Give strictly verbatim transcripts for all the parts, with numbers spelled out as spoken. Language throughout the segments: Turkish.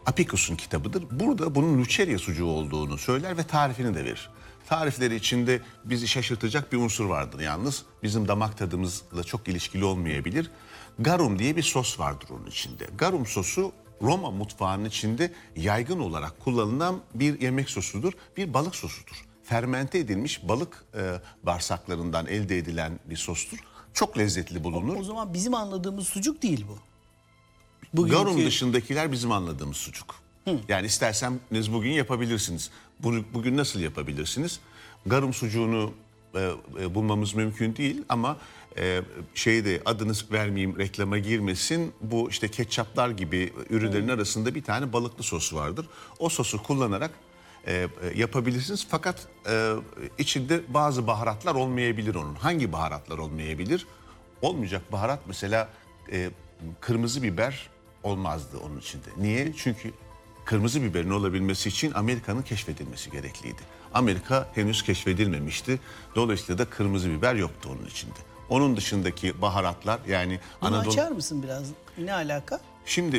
Apicus'un kitabıdır. Burada bunun Luceria sucuğu olduğunu söyler ve tarifini de verir. Tarifleri içinde bizi şaşırtacak bir unsur vardır yalnız. Bizim damak tadımızla çok ilişkili olmayabilir. Garum diye bir sos vardır onun içinde. Garum sosu Roma mutfağının içinde yaygın olarak kullanılan bir yemek sosudur. Bir balık sosudur. Fermente edilmiş balık e, bağırsaklarından elde edilen bir sostur. Çok lezzetli bulunur. O zaman bizim anladığımız sucuk değil bu. Bugünkü... Garum Bugünkü... dışındakiler bizim anladığımız sucuk. Hı. Yani isterseniz bugün yapabilirsiniz. Bunu bugün nasıl yapabilirsiniz? Garum sucuğunu e, e, bulmamız mümkün değil ama e, şeyde adını vermeyeyim, reklama girmesin. Bu işte ketçaplar gibi ürünlerin Hı. arasında bir tane balıklı sos vardır. O sosu kullanarak e, e, yapabilirsiniz. Fakat e, içinde bazı baharatlar olmayabilir onun. Hangi baharatlar olmayabilir? Olmayacak baharat mesela e, kırmızı biber olmazdı onun içinde. Niye? Çünkü kırmızı biberin olabilmesi için Amerika'nın keşfedilmesi gerekliydi. Amerika henüz keşfedilmemişti. Dolayısıyla da kırmızı biber yoktu onun içinde. Onun dışındaki baharatlar yani Bunu Anadolu... açar mısın biraz? Ne alaka? Şimdi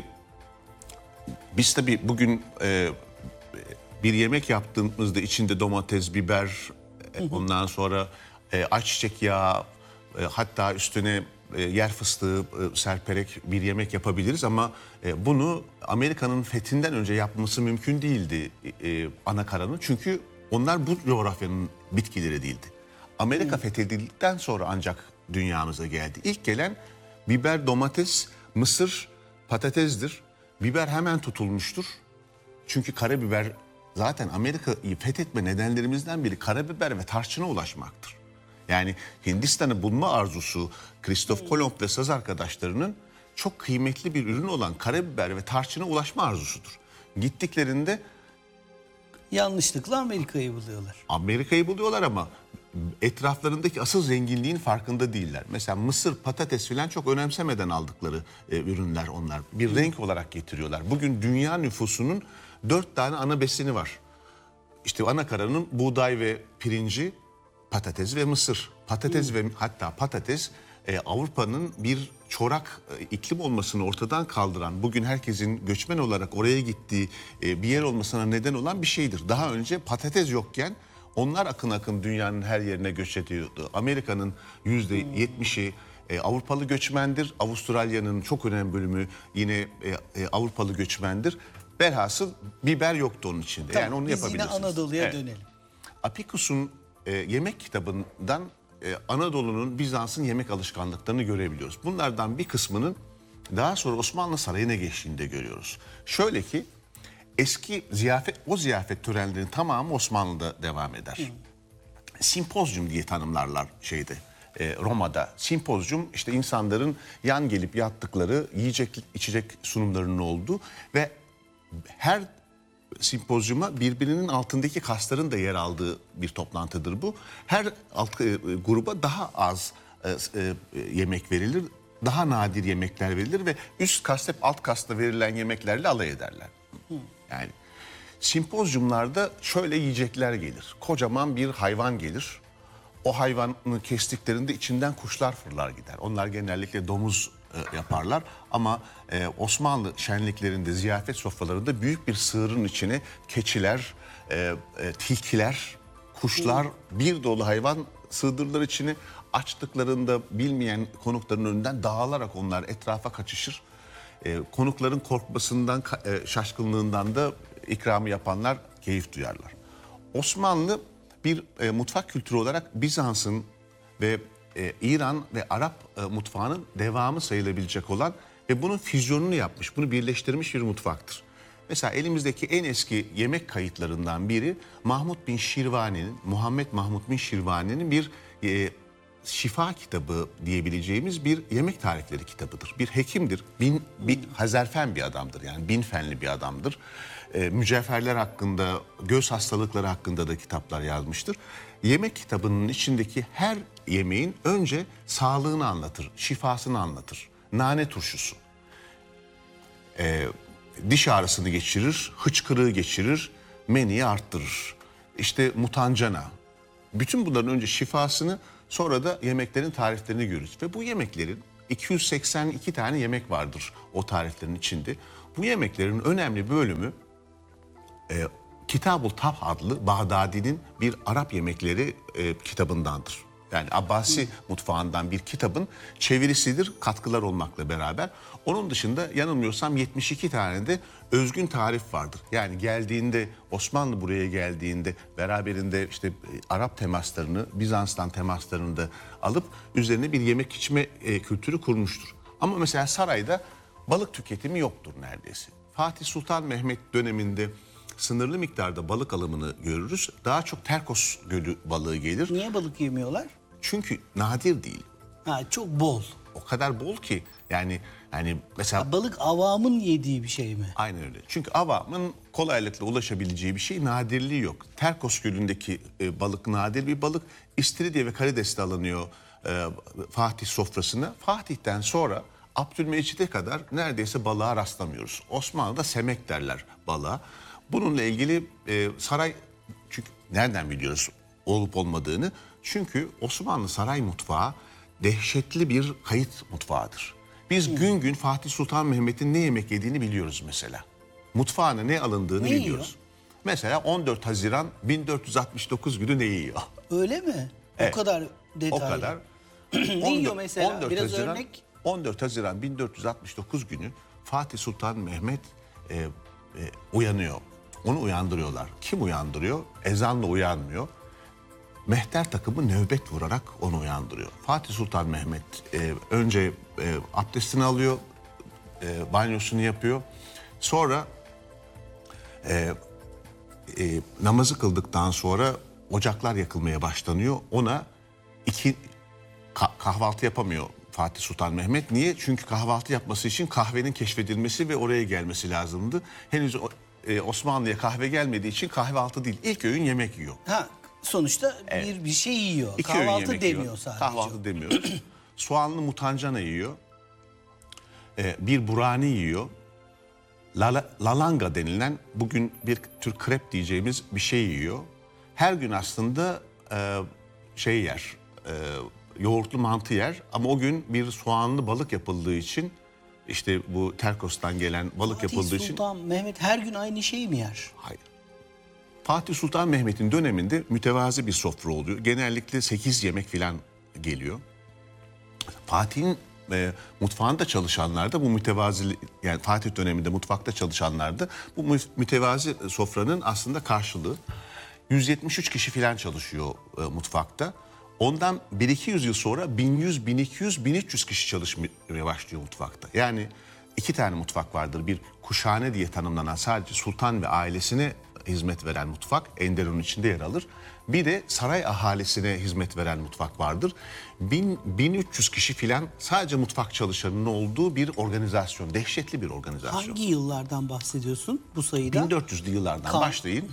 biz tabii bugün e, bir yemek yaptığımızda içinde domates, biber, e, ondan sonra e, ayçiçek yağı, e, hatta üstüne e, yer fıstığı e, serperek bir yemek yapabiliriz ama e, bunu Amerika'nın fethinden önce yapması mümkün değildi e, ana karanın. Çünkü onlar bu coğrafyanın bitkileri değildi. Amerika hmm. fethedildikten sonra ancak dünyamıza geldi. İlk gelen biber, domates, mısır, patatesdir. Biber hemen tutulmuştur. Çünkü karabiber zaten Amerika'yı fethetme nedenlerimizden biri karabiber ve tarçına ulaşmaktır. Yani Hindistan'ı bulma arzusu Kristof Kolomb ve saz arkadaşlarının çok kıymetli bir ürün olan karabiber ve tarçına ulaşma arzusudur. Gittiklerinde yanlışlıkla Amerika'yı buluyorlar. Amerika'yı buluyorlar ama etraflarındaki asıl zenginliğin farkında değiller. Mesela mısır, patates filan çok önemsemeden aldıkları e, ürünler onlar. Bir hmm. renk olarak getiriyorlar. Bugün dünya nüfusunun dört tane ana besini var. İşte ana karanın buğday ve pirinci, patates ve mısır. Patates hmm. ve hatta patates e, Avrupa'nın bir çorak e, iklim olmasını ortadan kaldıran, bugün herkesin göçmen olarak oraya gittiği e, bir yer olmasına neden olan bir şeydir. Daha önce patates yokken onlar akın akın dünyanın her yerine göç ediyordu. Amerika'nın yüzde yetmişi e, Avrupalı göçmendir. Avustralya'nın çok önemli bölümü yine e, e, Avrupalı göçmendir. Velhasıl biber yoktu onun içinde. Tamam, yani onu biz yapabilirsiniz. Yine Anadolu'ya evet. dönelim. Apicus'un e, yemek kitabından e, Anadolu'nun, Bizans'ın yemek alışkanlıklarını görebiliyoruz. Bunlardan bir kısmının daha sonra Osmanlı Sarayı'na geçtiğinde görüyoruz. Şöyle ki eski ziyafet, o ziyafet törenlerinin tamamı Osmanlı'da devam eder. Hı. Simpozyum diye tanımlarlar şeyde e, Roma'da. Simpozyum işte insanların yan gelip yattıkları yiyecek içecek sunumlarının olduğu ve her simpozyuma birbirinin altındaki kasların da yer aldığı bir toplantıdır bu. Her alt e, gruba daha az e, e, yemek verilir, daha nadir yemekler verilir ve üst kast hep alt kasta verilen yemeklerle alay ederler. Hı. Yani simpozyumlarda şöyle yiyecekler gelir. Kocaman bir hayvan gelir. O hayvanı kestiklerinde içinden kuşlar fırlar gider. Onlar genellikle domuz e, yaparlar. Ama e, Osmanlı şenliklerinde, ziyafet sofralarında büyük bir sığırın içine keçiler, e, e, tilkiler, kuşlar, bir dolu hayvan sığdırırlar içine. Açtıklarında bilmeyen konukların önünden dağılarak onlar etrafa kaçışır. E, konukların korkmasından, e, şaşkınlığından da ikramı yapanlar keyif duyarlar. Osmanlı bir e, mutfak kültürü olarak Bizans'ın ve e, İran ve Arap e, mutfağının devamı sayılabilecek olan ve bunun füzyonunu yapmış, bunu birleştirmiş bir mutfaktır. Mesela elimizdeki en eski yemek kayıtlarından biri Mahmud bin Şirvani'nin, Muhammed Mahmud bin Şirvani'nin bir e, şifa kitabı diyebileceğimiz bir yemek tarifleri kitabıdır. Bir hekimdir, bin, bir Hazerfen bir adamdır, yani bin fenli bir adamdır. E, mücevherler hakkında, göz hastalıkları hakkında da kitaplar yazmıştır. Yemek kitabının içindeki her yemeğin önce sağlığını anlatır, şifasını anlatır. Nane turşusu, e, diş ağrısını geçirir, hıçkırığı geçirir, meniyi arttırır. İşte mutancana, bütün bunların önce şifasını, sonra da yemeklerin tariflerini görürüz. Ve bu yemeklerin iki yüz seksen iki tane yemek vardır o tariflerin içinde. bu yemeklerin önemli bölümü e, Kitab-ül Tabh adlı Bağdadi'nin bir Arap yemekleri e, kitabındandır. Yani Abbasi Hı. mutfağından bir kitabın çevirisidir, katkılar olmakla beraber. Onun dışında yanılmıyorsam yetmiş iki tane de özgün tarif vardır. Yani geldiğinde, Osmanlı buraya geldiğinde beraberinde işte Arap temaslarını, Bizans'tan temaslarını da alıp üzerine bir yemek içme e, kültürü kurmuştur. Ama mesela sarayda balık tüketimi yoktur neredeyse. Fatih Sultan Mehmet döneminde sınırlı miktarda balık alımını görürüz. Daha çok Terkos Gölü balığı gelir. Niye balık yemiyorlar? Çünkü nadir değil. Ha, çok bol. O kadar bol ki yani yani mesela Ha, balık avamın yediği bir şey mi? aynen öyle. Çünkü avamın kolaylıkla ulaşabileceği bir şey, nadirliği yok. Terkos Gölü'ndeki e, balık nadir bir balık. İstiridye ve karides de alınıyor e, Fatih sofrasına. Fatih'ten sonra Abdülmecit'e kadar neredeyse balığa rastlamıyoruz. Osmanlı'da semek derler balığa. Bununla ilgili e, saray, çünkü nereden biliyoruz olup olmadığını? Çünkü Osmanlı saray mutfağı dehşetli bir kayıt mutfağıdır. Biz hmm. gün gün Fatih Sultan Mehmet'in ne yemek yediğini biliyoruz mesela. Mutfağına ne alındığını ne biliyoruz. Yiyor? Mesela on dört Haziran bin dört yüz altmış dokuz günü ne yiyor? Öyle mi? Evet. O kadar detaylı. O kadar. Ne yiyor mesela? on dört Biraz Haziran, örnek. on dört Haziran bin dört yüz altmış dokuz günü Fatih Sultan Mehmet e, e, uyanıyor. Onu uyandırıyorlar. Kim uyandırıyor? Ezanla uyanmıyor. Mehter takımı nöbet vurarak onu uyandırıyor. Fatih Sultan Mehmet e, önce e, abdestini alıyor, e, banyosunu yapıyor. Sonra e, e, namazı kıldıktan sonra ocaklar yakılmaya başlanıyor. Ona iki ka- kahvaltı yapamıyor Fatih Sultan Mehmet. Niye? Çünkü kahvaltı yapması için kahvenin keşfedilmesi ve oraya gelmesi lazımdı. Henüz e, Osmanlı'ya kahve gelmediği için kahvaltı değil, ilk öğün yemek yiyor. Ha, sonuçta Evet. bir bir şey yiyor. İki öğün Kahvaltı yemek demiyor yiyor. sadece. Kahvaltı demiyor. Soğanlı mutancana yiyor. Ee, bir burani yiyor. Lala, lalanga denilen bugün bir tür krep diyeceğimiz bir şey yiyor. Her gün aslında e, şey yer, e, yoğurtlu mantı yer. Ama o gün bir soğanlı balık yapıldığı için, işte bu Terkos'tan gelen balık Fatih yapıldığı için... Sultan Mehmet her gün aynı şeyi mi yer? Hayır. Fatih Sultan Mehmet'in döneminde mütevazi bir sofra oluyor. Genellikle sekiz yemek falan geliyor. Fatih'in e, mutfağında çalışanlar da bu mütevazi, yani Fatih döneminde mutfakta çalışanlar da bu mü- mütevazi sofranın aslında karşılığı. yüz yetmiş üç kişi falan çalışıyor e, mutfakta. Ondan bir iki yüz yıl sonra bin yüz, bin iki yüz, bin üç yüz kişi çalışmaya başlıyor mutfakta. Yani iki tane mutfak vardır. Bir kuşhane diye tanımlanan, sadece sultan ve ailesine hizmet veren mutfak, Enderun'un içinde yer alır. Bir de saray ahalisine hizmet veren mutfak vardır. bin, bin üç yüz kişi filan sadece mutfak çalışanının olduğu bir organizasyon, dehşetli bir organizasyon. Hangi yıllardan bahsediyorsun bu sayıda? bin dört yüzlü yıllardan Kan- başlayın.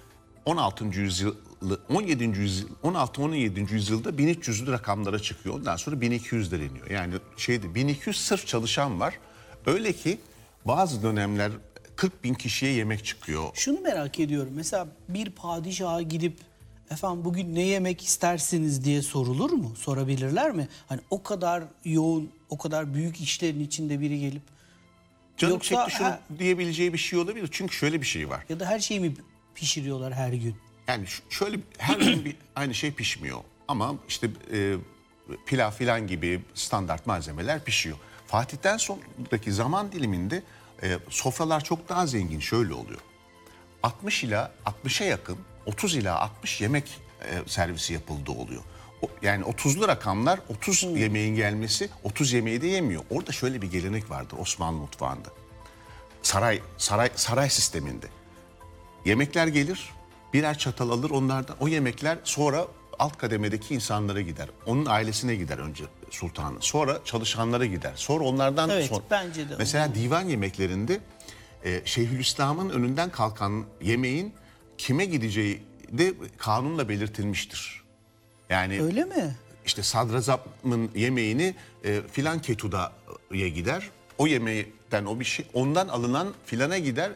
on altıncı yüzyıl, on yedinci yüzyıl, on altı on yedinci yüzyılda bin üç yüzlü rakamlara çıkıyor. Ondan sonra bin iki yüzlere iniyor. Yani şeyde bin iki yüz sırf çalışan var. Öyle ki bazı dönemler kırk bin kişiye yemek çıkıyor. Şunu merak ediyorum. Mesela bir padişaha gidip efendim bugün ne yemek istersiniz diye sorulur mu? Sorabilirler mi? Hani o kadar yoğun, o kadar büyük işlerin içinde biri gelip Canım Yoksa çekti şunu ha- diyebileceği bir şey olabilir. Çünkü şöyle bir şey var. ya da her şeyi mi pişiriyorlar her gün? Yani ş- şöyle her gün bir aynı şey pişmiyor. Ama işte e, pilav filan gibi standart malzemeler pişiyor. Fatih'ten sonraki zaman diliminde e, sofralar çok daha zengin. Şöyle oluyor. altmış ila altmışa yakın, otuz ila altmış yemek e, servisi yapıldığı oluyor. O, yani otuzlu rakamlar, otuz yemeğin gelmesi, otuz yemeği de yemiyor. Orada şöyle bir gelenek vardır Osmanlı mutfağında. Saray saray saray sisteminde. Yemekler gelir, birer çatal alır onlardan. O yemekler sonra alt kademedeki insanlara gider. Onun ailesine gider önce sultanın. Sonra çalışanlara gider. Sonra onlardan Evet, sonra. bence de. Mesela divan yemeklerinde e, Şeyhülislam'ın önünden kalkan yemeğin kime gideceği de kanunla belirtilmiştir. Yani Öyle mi? işte sadrazamın yemeğini e, filan ketuda'ya gider. O yemeğden o bir şey, ondan alınan filana gider.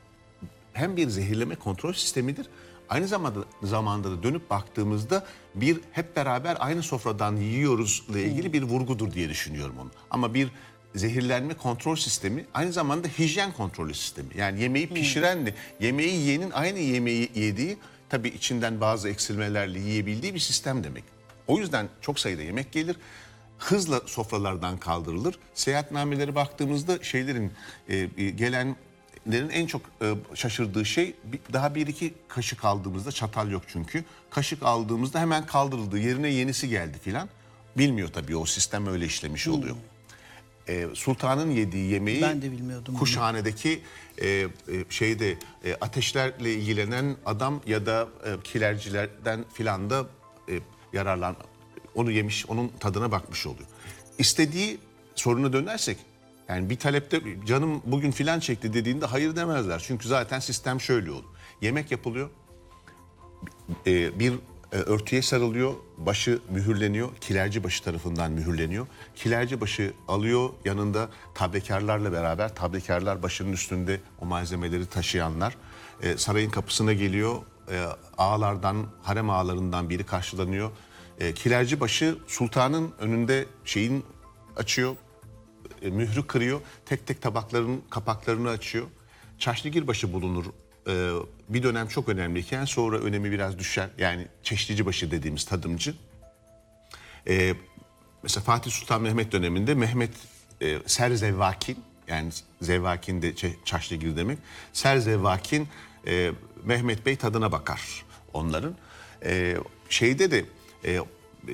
Hem bir zehirleme kontrol sistemidir. Aynı zamanda zamanda da dönüp baktığımızda bir hep beraber aynı sofradan yiyoruzla ilgili bir vurgudur diye düşünüyorum onu. Ama bir zehirlenme kontrol sistemi, aynı zamanda hijyen kontrolü sistemi. Yani yemeği pişirenle yemeği yiyenin aynı yemeği yediği, tabii içinden bazı eksilmelerle yiyebildiği bir sistem demek. O yüzden çok sayıda yemek gelir. Hızla sofralardan kaldırılır. Seyahatnameleri baktığımızda şeylerin e, gelenlerin en çok e, şaşırdığı şey, daha bir iki kaşık aldığımızda, çatal yok çünkü. Kaşık aldığımızda hemen kaldırıldı, yerine yenisi geldi filan. Bilmiyor tabii, o sistem öyle işlemiş oluyor. E, sultanın yediği yemeği Ben de bilmiyordum Kuşhane'deki e, e, şeyde e, ateşlerle ilgilenen adam ya da e, kilercilerden filan da e, yararlan onu yemiş, onun tadına bakmış oluyor. İstediği, soruna dönersek, yani bir talepte canım bugün filan çekti dediğinde hayır demezler. Çünkü zaten sistem şöyle olur. Yemek yapılıyor. E, bir e, örtüye sarılıyor. Başı mühürleniyor. Kilerci başı tarafından mühürleniyor. Kilerci başı alıyor, yanında tablekarlarla beraber, tablekarlar başının üstünde o malzemeleri taşıyanlar. E, sarayın kapısına geliyor. E, ağalardan, harem ağalarından biri karşılanıyor. E, kilerci başı sultanın önünde şeyin açıyor, e, mührü kırıyor, tek tek tabakların kapaklarını açıyor. Çaşnigirbaşı bulunur. E, bir dönem çok önemliyken sonra önemi biraz düşer. Yani çeşnicibaşı dediğimiz tadımcı. E, mesela Fatih Sultan Mehmet döneminde Mehmet e, Serzevvakin, yani Zevvakin de Çaşnigir demek. Serzevvakin e, Mehmet Bey tadına bakar onların. E, şeyde de e, e,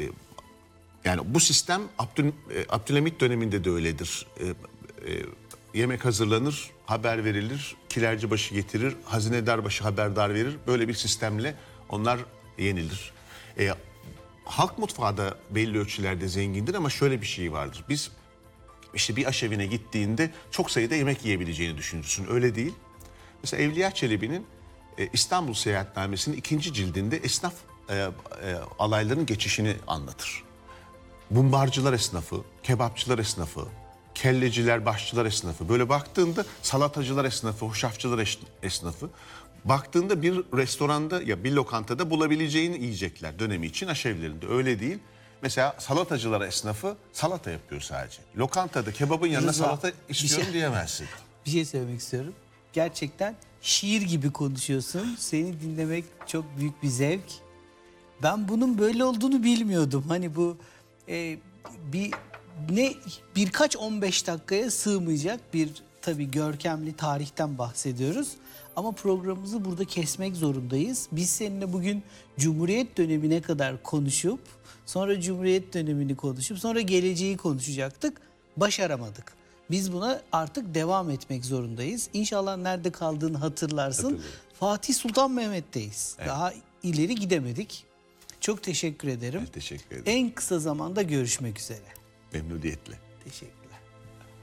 yani bu sistem Abdül, e, Abdülhamit döneminde de öyledir. E, e, yemek hazırlanır, haber verilir, kilercibaşı getirir, hazinedarbaşı haberdar verir. Böyle bir sistemle onlar yenilir. E, halk mutfağı da belli ölçülerde zengindir ama şöyle bir şey vardır. Biz işte bir aşevine gittiğinde çok sayıda yemek yiyebileceğini düşünürsün. Öyle değil. Mesela Evliya Çelebi'nin e, İstanbul Seyahatnamesi'nin ikinci cildinde esnaf e, e, alayların geçişini anlatır. Bumbarcılar esnafı, kebapçılar esnafı, kelleciler, başçılar esnafı. Böyle baktığında salatacılar esnafı, hoşafçılar esnafı. Baktığında bir restoranda ya bir lokantada bulabileceğin yiyecekler dönemi için aşevlerinde. Öyle değil. Mesela salatacılar esnafı salata yapıyor sadece. Lokantada kebabın yanına Rıza, salata bir istiyorum şey- diyemezsin. Bir şey söylemek istiyorum. Gerçekten şiir gibi konuşuyorsun. Seni dinlemek çok büyük bir zevk. Ben bunun böyle olduğunu bilmiyordum. Hani bu e, bir ne birkaç on beş dakikaya sığmayacak bir tabii görkemli tarihten bahsediyoruz. Ama programımızı burada kesmek zorundayız. Biz seninle bugün Cumhuriyet dönemine kadar konuşup sonra Cumhuriyet dönemini konuşup sonra geleceği konuşacaktık. Başaramadık. Biz buna artık devam etmek zorundayız. İnşallah nerede kaldığını hatırlarsın. Hatırlıyorum. Fatih Sultan Mehmet'teyiz. Daha ileri gidemedik. Çok teşekkür ederim. Ben teşekkür ederim. En kısa zamanda görüşmek üzere. Memnuniyetle. Teşekkürler.